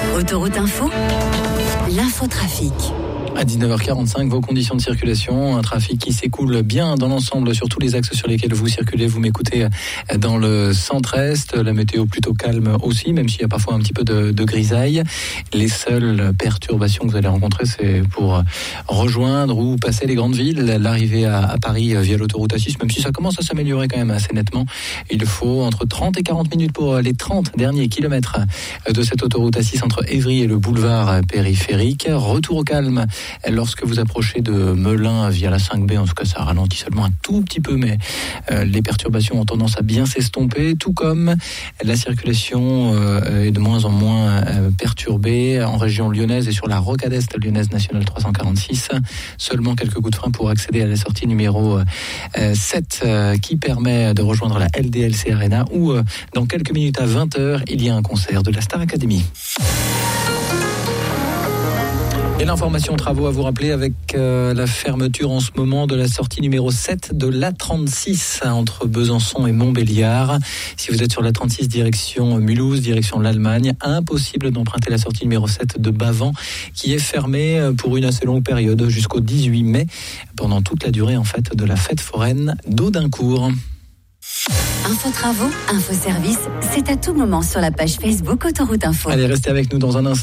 Autoroute Info, l'infotrafic. À 19h45, vos conditions de circulation, un trafic qui s'écoule bien dans l'ensemble sur tous les axes sur lesquels vous circulez. Vous m'écoutez dans le centre-est, la météo plutôt calme aussi, même s'il y a parfois un petit peu de grisaille. Les seules perturbations que vous allez rencontrer, c'est pour rejoindre ou passer les grandes villes. L'arrivée à Paris via l'autoroute A6, même si ça commence à s'améliorer quand même assez nettement. Il faut entre 30 et 40 minutes pour les 30 derniers kilomètres de cette autoroute A6 entre Évry et le boulevard périphérique. Retour au calme lorsque vous approchez de Melun via la 5B, en tout cas ça ralentit seulement un tout petit peu, mais les perturbations ont tendance à bien s'estomper, tout comme la circulation est de moins en moins perturbée en région lyonnaise et sur la rocade est lyonnaise nationale 346. Seulement quelques coups de frein pour accéder à la sortie numéro 7 qui permet de rejoindre la LDLC Arena où dans quelques minutes à 20h, il y a un concert de la Star Academy. Et l'information travaux à vous rappeler avec la fermeture en ce moment de la sortie numéro 7 de l'A36 entre Besançon et Montbéliard. Si vous êtes sur l'A36 direction Mulhouse, direction l'Allemagne, impossible d'emprunter la sortie numéro 7 de Bavent qui est fermée pour une assez longue période jusqu'au 18 mai pendant toute la durée en fait de la fête foraine d'Audincourt. Info travaux, info service, c'est à tout moment sur la page Facebook Autoroute Info. Allez, restez avec nous dans un instant.